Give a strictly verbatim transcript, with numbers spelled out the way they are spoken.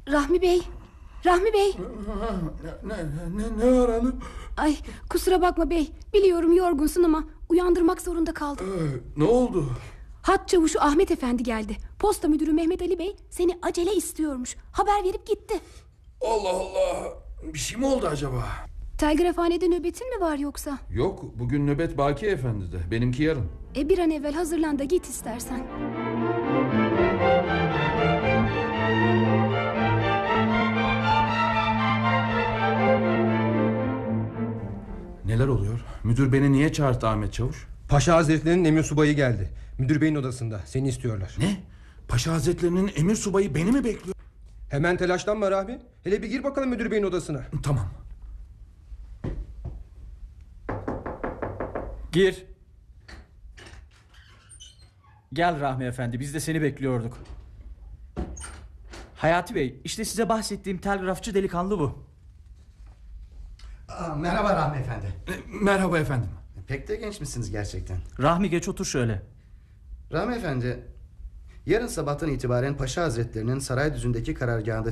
Rahmi Bey, Rahmi Bey. Ne, ne, ne var hanım? Ay kusura bakma bey, biliyorum yorgunsun ama uyandırmak zorunda kaldım. Ee, ne oldu? Hat çavuşu Ahmet Efendi geldi. Posta müdürü Mehmet Ali Bey seni acele istiyormuş. Haber verip gitti. Allah Allah, bir şey mi oldu acaba? Telgrafhanede nöbetin mi var yoksa? Yok, bugün nöbet Baki Efendi'de, benimki yarın. E bir an evvel hazırlan da git istersen. Neler oluyor? Müdür beni niye çağırdı Ahmet Çavuş? Paşa Hazretleri'nin emir subayı geldi. Müdür beyin odasında, seni istiyorlar. Ne? Paşa Hazretleri'nin emir subayı beni mi bekliyor? Hemen telaşlanma Rahmi. Hele bir gir bakalım müdür beyin odasına. Tamam. Gir. Gel Rahmi Efendi, biz de seni bekliyorduk. Hayati Bey, işte size bahsettiğim telgrafçı delikanlı bu. Aa, merhaba Rahmi Efendi. E, merhaba efendim. Pek de genç misiniz gerçekten? Rahmi geç otur şöyle. Rahmi Efendi, yarın sabahtan itibaren Paşa Hazretlerinin Saraydüzü'ndeki karargahında